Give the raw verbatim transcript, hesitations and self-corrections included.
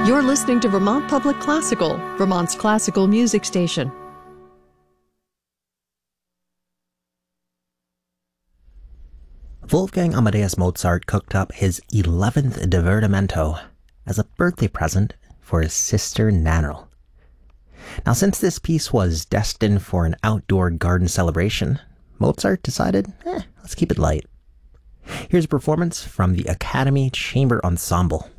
You're listening to Vermont Public Classical, Vermont's classical music station. Wolfgang Amadeus Mozart cooked up his eleventh Divertimento as a birthday present for his sister Nannerl. Now, since this piece was destined for an outdoor garden celebration, Mozart decided, eh, let's keep it light. Here's a performance from the Academy Chamber Ensemble.